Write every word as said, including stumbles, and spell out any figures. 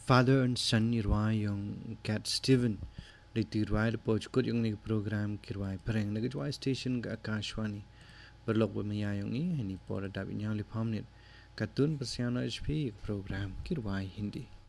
father and son irwai yung Cat Steven Riti irwai the poch kut yung nig program kirwai pareng nagitwai station ga Akashwani berlok bemaya yung i hani pora dab inyang liphamnit katun persiano H P program kirwai Hindi